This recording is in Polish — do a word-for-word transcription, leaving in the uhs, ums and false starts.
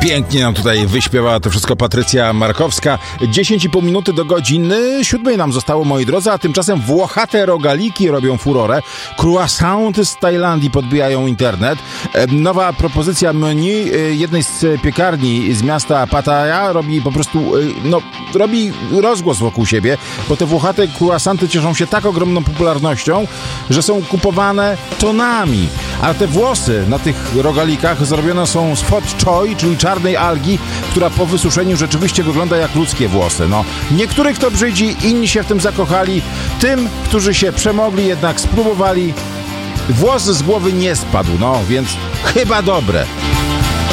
Pięknie nam tutaj wyśpiewała to wszystko Patrycja Markowska. dziesięć i pół minuty do godziny siódmej nam zostało, moi drodzy, a tymczasem włochate rogaliki robią furorę. Croissanty z Tajlandii podbijają internet. Nowa propozycja menu jednej z piekarni z miasta Pattaya robi po prostu, no, robi rozgłos wokół siebie, bo te włochate croissanty cieszą się tak ogromną popularnością, że są kupowane tonami. A te włosy na tych rogalikach zrobione są z fot choi, czyli czarnej algi, która po wysuszeniu rzeczywiście wygląda jak ludzkie włosy. No, niektórych to brzydzi, inni się w tym zakochali. Tym, którzy się przemogli, jednak spróbowali, włos z głowy nie spadł, no, więc chyba dobre.